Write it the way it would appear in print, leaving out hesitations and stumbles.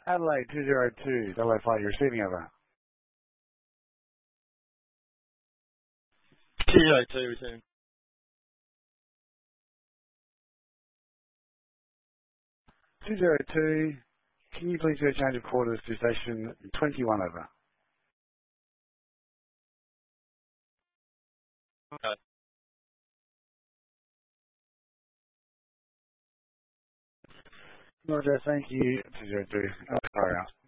Adelaide 202, double five, you're receiving over. 202 return. 202, can you please do a change of quarters to station 21 over? Okay. Roger, thank you. 202. Sorry,